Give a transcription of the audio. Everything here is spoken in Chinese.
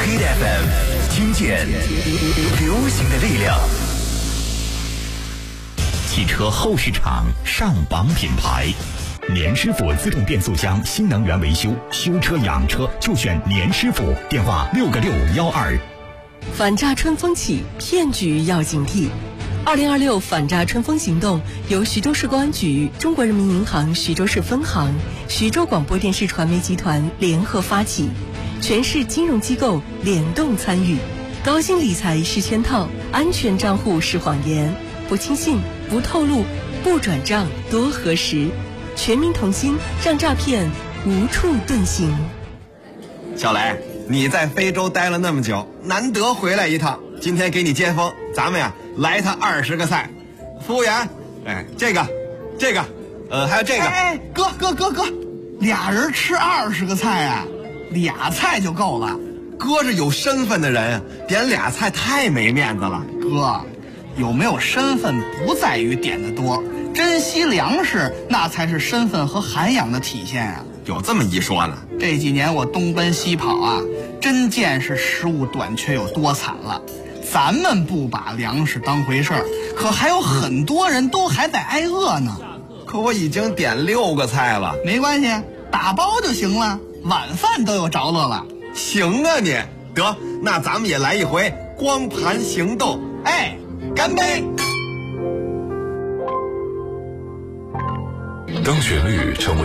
Hit FM， 听见流行的力量。汽车后市场上榜品牌，年师傅自动变速箱新能源维修，修车养车就选年师傅，电话6个612。 反诈春风起，骗局要警惕。2026反诈春风行动由徐州市公安局、中国人民银行徐州市分行、徐州广播电视传媒集团联合发起，全市金融机构联动参与。高薪理财是圈套，安全账户是谎言，不轻信，不透露，不转账，多核实。全民同心，让诈骗无处遁形。 小雷，你在非洲待了那么久，难得回来一趟，今天给你接风，咱们呀来他20个菜。服务员，这个，还有这个。 哥，俩人吃20个菜啊？俩菜就够了。 哥是有身份的人，点俩菜太没面子了。 哥，有没有身份不在于点的多，珍惜粮食那才是身份和涵养的体现啊。 有这么一说呢？ 这几年我东奔西跑啊，真见识食物短缺有多惨了。咱们不把粮食当回事儿，可还有很多人都还在挨饿呢。 可我已经点6个菜了。 没关系，打包就行了，晚饭都有着落了。 行啊你，得，那咱们也来一回光盘行动。干杯！ 当旋律成为